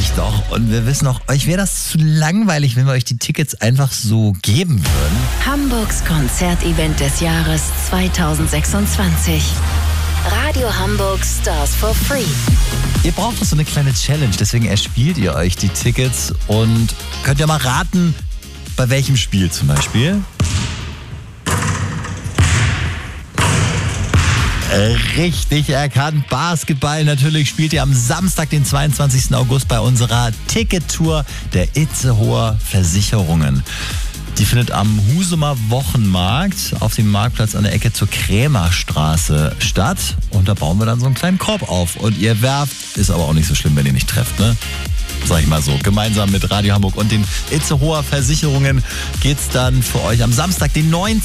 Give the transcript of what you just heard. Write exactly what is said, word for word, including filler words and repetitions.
euch doch. Und wir wissen auch, euch wäre das zu langweilig, wenn wir euch die Tickets einfach so geben würden. Hamburgs Konzertevent des Jahres zweitausendsechsundzwanzig. Radio Hamburg Stars for Free. Ihr braucht doch so eine kleine Challenge, deswegen erspielt ihr euch die Tickets und könnt ja mal raten, bei welchem Spiel zum Beispiel. Richtig erkannt, Basketball. Natürlich spielt ihr am Samstag, den zweiundzwanzigsten August bei unserer Tickettour der Itzehoer Versicherungen. Die findet am Husumer Wochenmarkt auf dem Marktplatz an der Ecke zur Krämerstraße statt. Und da bauen wir dann so einen kleinen Korb auf. Und ihr werft, ist aber auch nicht so schlimm, wenn ihr nicht trefft, ne? Sag ich mal so. Gemeinsam mit Radio Hamburg und den Itzehoer Versicherungen geht's dann für euch am Samstag, den neunzehnten